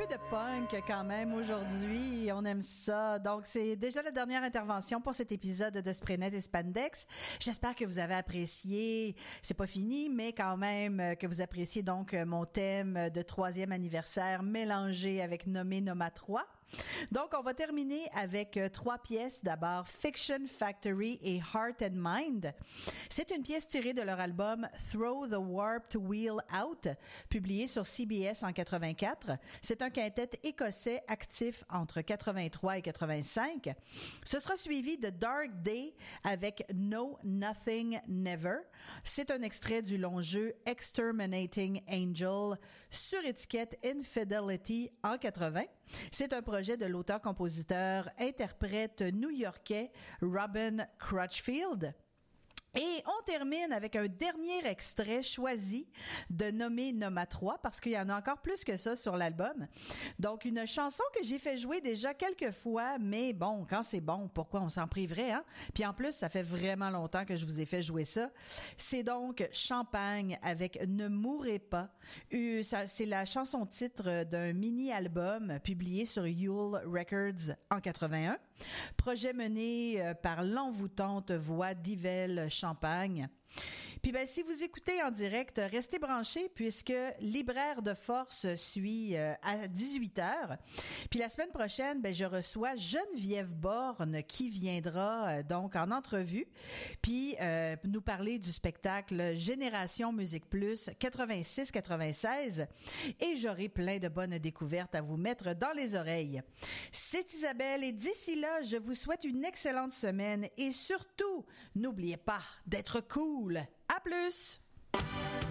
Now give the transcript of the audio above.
peu de punk quand même aujourd'hui. On aime ça. Donc, c'est déjà la dernière intervention pour cet épisode de Spraynet et Spandex. J'espère que vous avez apprécié. C'est pas fini, mais quand même que vous appréciez donc mon thème de 3e anniversaire mélangé avec Nommé Noma 3. Donc, on va terminer avec 3 pièces. D'abord, Fiction Factory et Heart and Mind. C'est une pièce tirée de leur album Throw the Warped Wheel Out, publié sur CBS en 84. C'est un quintet écossais actif entre 83 et 85. Ce sera suivi de Dark Day avec No Nothing Never. C'est un extrait du long jeu Exterminating Angel sur étiquette Infidelity en 80. C'est un projet de l'auteur-compositeur-interprète new-yorkais Robin Crutchfield. Et on termine avec un dernier extrait choisi de Nommé Noma 3 parce qu'il y en a encore plus que ça sur l'album. Donc, une chanson que j'ai fait jouer déjà quelques fois, mais bon, quand c'est bon, pourquoi on s'en priverait, hein? Puis en plus, ça fait vraiment longtemps que je vous ai fait jouer ça. C'est donc Champagne avec Ne mourrez pas. C'est la chanson titre d'un mini-album publié sur Yule Records en 81. Projet mené par l'envoûtante voix d'Yvelle Champagne. Puis si vous écoutez en direct, restez branchés puisque Libraire de Force suit à 18h. Puis la semaine prochaine, je reçois Geneviève Borne qui viendra donc en entrevue puis nous parler du spectacle Génération Musique Plus 86-96 et j'aurai plein de bonnes découvertes à vous mettre dans les oreilles. C'est Isabelle et d'ici là, je vous souhaite une excellente semaine et surtout, n'oubliez pas d'être cool. À plus!